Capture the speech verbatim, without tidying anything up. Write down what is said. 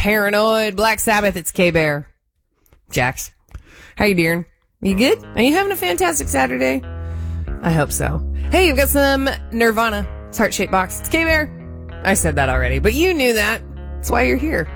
Paranoid, Black Sabbath, it's K-Bear. Jax, how you doing? You good? Are you having a fantastic Saturday? I hope so. Hey, you've got some Nirvana. It's Heart-Shaped Box. It's K-Bear. I said that already, but you knew that. That's why you're here.